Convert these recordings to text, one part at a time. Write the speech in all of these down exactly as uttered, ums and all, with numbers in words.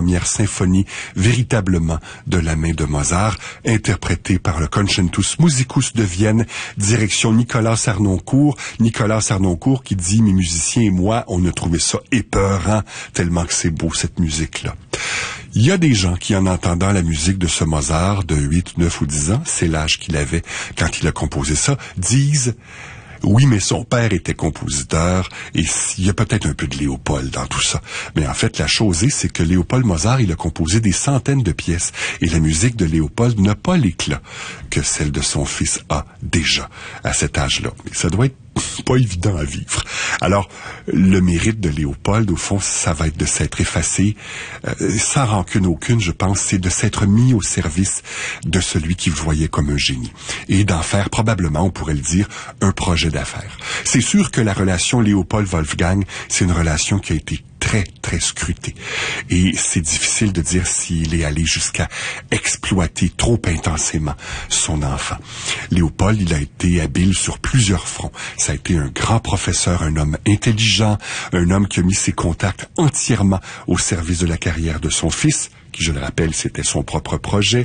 première symphonie véritablement de la main de Mozart, interprétée par le Concertus Musicus de Vienne, direction Nicolas Sarnoncourt. Nicolas Sarnoncourt qui dit, mes musiciens et moi, on a trouvé ça épeurant, tellement que c'est beau cette musique-là. Il y a des gens qui, en entendant la musique de ce Mozart de huit, neuf ou dix ans, c'est l'âge qu'il avait quand il a composé ça, disent oui, mais son père était compositeur et il y a peut-être un peu de Léopold dans tout ça. Mais en fait, la chose est, c'est que Léopold Mozart, il a composé des centaines de pièces et la musique de Léopold n'a pas l'éclat que celle de son fils a déjà à cet âge-là. Mais ça doit être pas évident à vivre. Alors, le mérite de Léopold, au fond, ça va être de s'être effacé, euh, sans rancune aucune, je pense, c'est de s'être mis au service de celui qu'il voyait comme un génie. Et d'en faire, probablement, on pourrait le dire, un projet d'affaires. C'est sûr que la relation Léopold-Wolfgang, c'est une relation qui a été très, très scruté. Et c'est difficile de dire s'il est allé jusqu'à exploiter trop intensément son enfant. Léopold, il a été habile sur plusieurs fronts. Ça a été un grand professeur, un homme intelligent, un homme qui a mis ses contacts entièrement au service de la carrière de son fils, qui, je le rappelle, c'était son propre projet.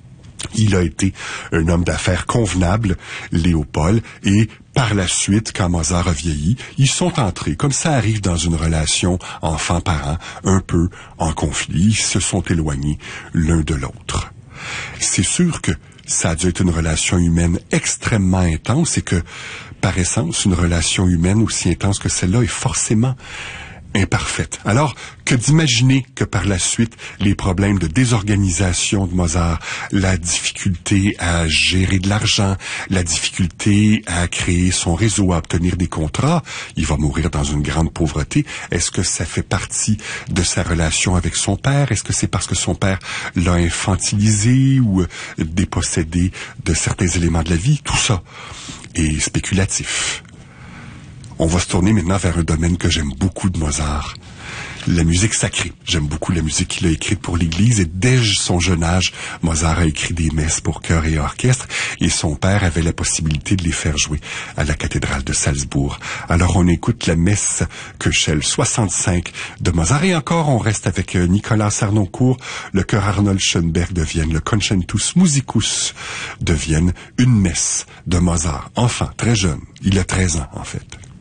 Il a été un homme d'affaires convenable, Léopold, et par la suite, quand Mozart a vieilli, ils sont entrés, comme ça arrive dans une relation enfant-parent, un peu en conflit, ils se sont éloignés l'un de l'autre. C'est sûr que ça a dû être une relation humaine extrêmement intense et que, par essence, une relation humaine aussi intense que celle-là est forcément imparfaite. Alors, que d'imaginer que par la suite, les problèmes de désorganisation de Mozart, la difficulté à gérer de l'argent, la difficulté à créer son réseau, à obtenir des contrats, il va mourir dans une grande pauvreté. Est-ce que ça fait partie de sa relation avec son père? Est-ce que c'est parce que son père l'a infantilisé ou dépossédé de certains éléments de la vie? Tout ça est spéculatif. On va se tourner maintenant vers un domaine que j'aime beaucoup de Mozart, la musique sacrée. J'aime beaucoup la musique qu'il a écrite pour l'Église et dès son jeune âge, Mozart a écrit des messes pour chœur et orchestre et son père avait la possibilité de les faire jouer à la cathédrale de Salzbourg. Alors on écoute la messe Köchel soixante-cinq de Mozart et encore on reste avec Nicolas Sarnoncourt, le chœur Arnold Schönberg de Vienne, le Concertus Musicus de Vienne, une messe de Mozart, enfant, très jeune, il a treize ans en fait.